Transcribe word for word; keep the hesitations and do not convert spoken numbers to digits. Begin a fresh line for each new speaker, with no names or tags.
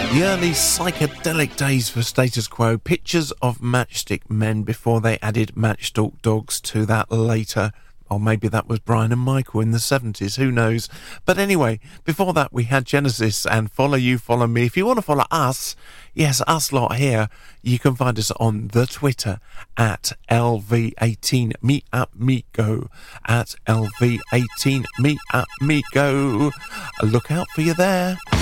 The early psychedelic days for Status Quo, pictures of Matchstick Men before they added Matchstalk Dogs to that later. Or maybe that was Brian and Michael in the seventies, who knows. But anyway, before that we had Genesis and Follow You, Follow Me. If you want to follow us, yes, us lot here, you can find us on the Twitter at L V eighteen Meet Up Meet Go. At L V eighteen Meet Up Meet Go. Look out for you there.